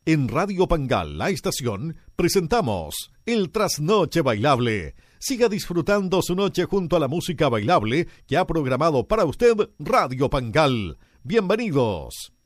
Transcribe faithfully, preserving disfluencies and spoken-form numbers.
En Radio Pangal, la estación, presentamos El Trasnoche Bailable. Siga disfrutando su noche junto a la música bailable que ha programado para usted Radio Pangal. Bienvenidos.